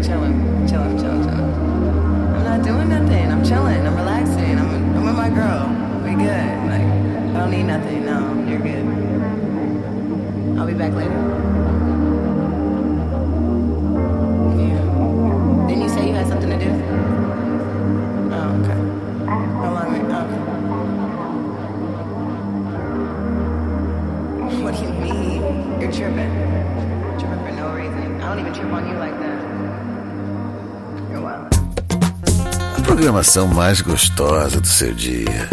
chilling. I'm not doing nothing. I'm chilling. I'm relaxing. I'm with my girl. We good. Like, I don't need nothing. No, you're good. I'll be back later. Yeah. Didn't you say you had something to do? Oh, okay. How long? Okay. What do you mean? You're tripping. Tripping for no reason. I don't even trip on you like that. You're wild. A programação mais gostosa do seu dia.